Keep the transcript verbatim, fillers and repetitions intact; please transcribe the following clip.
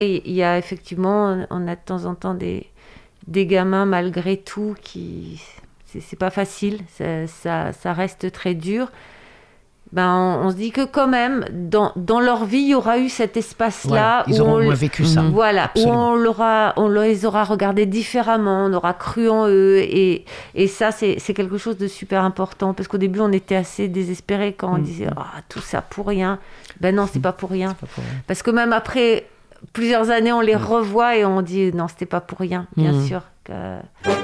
Et il y a effectivement, on a de temps en temps des, des gamins malgré tout qui... C'est, c'est pas facile, ça, ça, ça reste très dur. Ben, on, on se dit que quand même, dans, dans leur vie, il y aura eu cet espace-là. Voilà, ils où auront on, moins vécu ça. Voilà, Absolument. où on, l'aura, on les aura regardés différemment, on aura cru en eux. Et, et ça, c'est, c'est quelque chose de super important. Parce qu'au début, on était assez désespérés quand on Mmh. disait oh, « tout ça pour rien ». Ben non, c'est Mmh. pas pour rien. C'est pas pour rien. Parce que même après plusieurs années, on les Mmh. revoit et on dit « non, c'était pas pour rien », bien Mmh. sûr. Que...